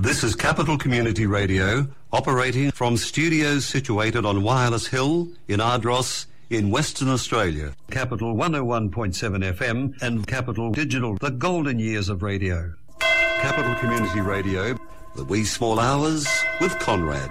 This is Capital Community Radio, operating from studios situated on Wireless Hill in Ardross in Western Australia. Capital 101.7 FM and Capital Digital, the golden years of radio. Capital Community Radio, the wee small hours with Conrad.